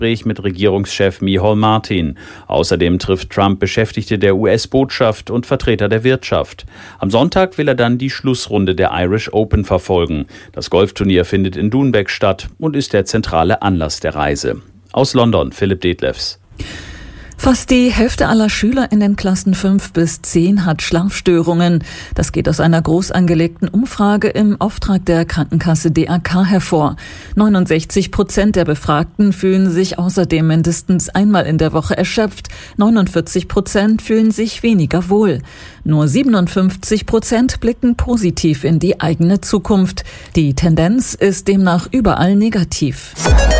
Gespräch mit Regierungschef Micheal Martin. Außerdem trifft Trump Beschäftigte der US-Botschaft und Vertreter der Wirtschaft. Am Sonntag will er dann die Schlussrunde der Irish Open verfolgen. Das Golfturnier findet in Doonbeg statt und ist der zentrale Anlass der Reise. Aus London, Philipp Detlefs. Fast die Hälfte aller Schüler in den Klassen 5 bis 10 hat Schlafstörungen. Das geht aus einer groß angelegten Umfrage im Auftrag der Krankenkasse DAK hervor. 69% der Befragten fühlen sich außerdem mindestens einmal in der Woche erschöpft. 49% fühlen sich weniger wohl. Nur 57% blicken positiv in die eigene Zukunft. Die Tendenz ist demnach überall negativ.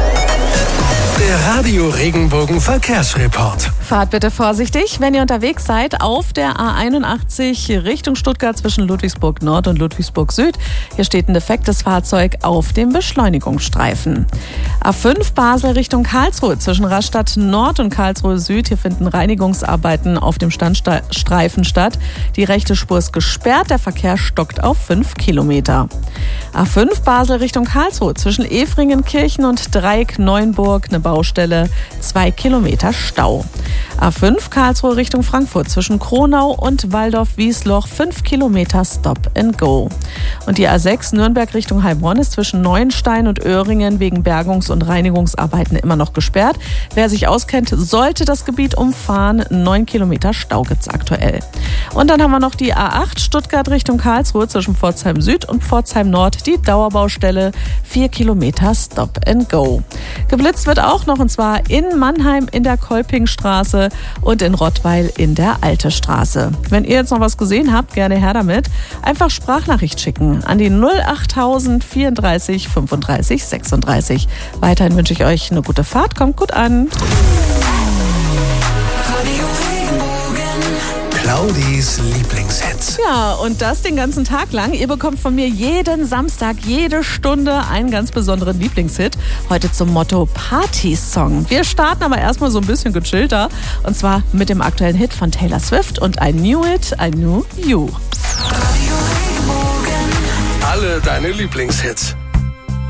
Der Radio Regenbogen Verkehrsreport. Fahrt bitte vorsichtig, wenn ihr unterwegs seid auf der A81 Richtung Stuttgart zwischen Ludwigsburg Nord und Ludwigsburg Süd. Hier steht ein defektes Fahrzeug auf dem Beschleunigungsstreifen. A5 Basel Richtung Karlsruhe zwischen Rastatt Nord und Karlsruhe Süd. Hier finden Reinigungsarbeiten auf dem Standstreifen statt. Die rechte Spur ist gesperrt, der Verkehr stockt auf 5 Kilometer. A5 Basel Richtung Karlsruhe zwischen Efringen-Kirchen und Dreieck-Neuenburg eine Baustelle, 2 Kilometer Stau. A5 Karlsruhe Richtung Frankfurt zwischen Kronau und Waldorf-Wiesloch 5 Kilometer Stop and Go. Und die A6 Nürnberg Richtung Heilbronn ist zwischen Neuenstein und Öhringen wegen Bergungs- und Reinigungsarbeiten immer noch gesperrt. Wer sich auskennt, sollte das Gebiet umfahren. 9 Kilometer Stau gibt's aktuell. Und dann haben wir noch die A8 Stuttgart Richtung Karlsruhe zwischen Pforzheim Süd und Pforzheim Nord, die Dauerbaustelle, 4 Kilometer Stop and Go. Geblitzt wird auch noch, und zwar in Mannheim in der Kolpingstraße und in Rottweil in der Alte Straße. Wenn ihr jetzt noch was gesehen habt, gerne her damit. Einfach Sprachnachricht schicken an die 08000 34 35 36. Weiterhin wünsche ich euch eine gute Fahrt, kommt gut an. Claudis Lieblingshits. Ja, und das den ganzen Tag lang. Ihr bekommt von mir jeden Samstag, jede Stunde einen ganz besonderen Lieblingshit. Heute zum Motto Party-Song. Wir starten aber erstmal so ein bisschen gechillter. Und zwar mit dem aktuellen Hit von Taylor Swift und I Knew It, I Knew You. Alle deine Lieblingshits.